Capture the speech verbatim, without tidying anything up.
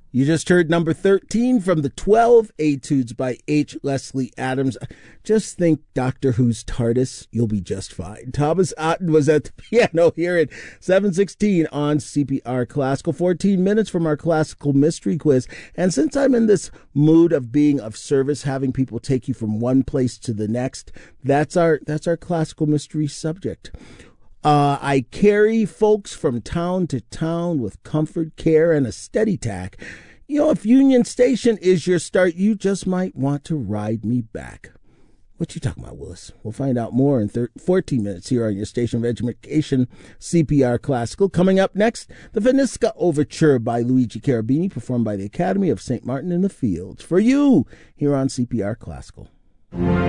You just heard number thirteen from the twelve Etudes by H. Leslie Adams. Just think Doctor Who's TARDIS, you'll be just fine. Thomas Otten was at the piano here at seven sixteen on C P R Classical. fourteen minutes from our classical mystery quiz. And since I'm in this mood of being of service, having people take you from one place to the next, that's our that's our classical mystery subject. Uh, I carry folks from town to town with comfort, care, and a steady tack. You know, if Union Station is your start, you just might want to ride me back. What you talking about, Willis? We'll find out more in thirteen, fourteen minutes here on your station of education, C P R Classical. Coming up next, the Vanisca Overture by Luigi Cherubini, performed by the Academy of Saint Martin in the Fields. For you, here on C P R Classical.